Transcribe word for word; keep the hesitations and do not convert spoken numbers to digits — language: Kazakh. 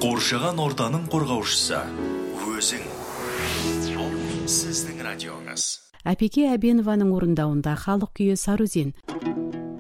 Қоршаған ортаның қорғаушысы өзің. Бұл сіздің радионыз. Әпеке Әбенованың орындауында халық күйі Сарыөзен.